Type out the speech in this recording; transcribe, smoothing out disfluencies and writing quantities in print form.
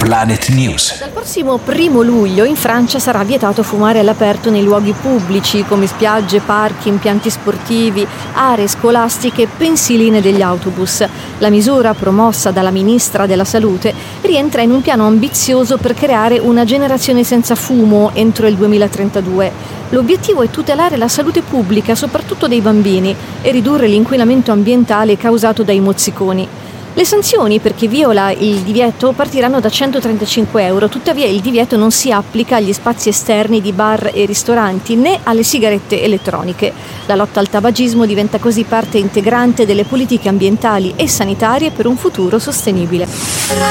Planet News. Dal prossimo 1 luglio in Francia sarà vietato fumare all'aperto nei luoghi pubblici come spiagge, parchi, impianti sportivi, aree scolastiche e pensiline degli autobus. La misura, promossa dalla ministra della Salute, rientra in un piano ambizioso per creare una generazione senza fumo entro il 2032. L'obiettivo è tutelare la salute pubblica, soprattutto dei bambini, e ridurre l'inquinamento ambientale causato dai mozziconi. Le sanzioni per chi viola il divieto partiranno da 135 euro, tuttavia il divieto non si applica agli spazi esterni di bar e ristoranti né alle sigarette elettroniche. La lotta al tabagismo diventa così parte integrante delle politiche ambientali e sanitarie per un futuro sostenibile.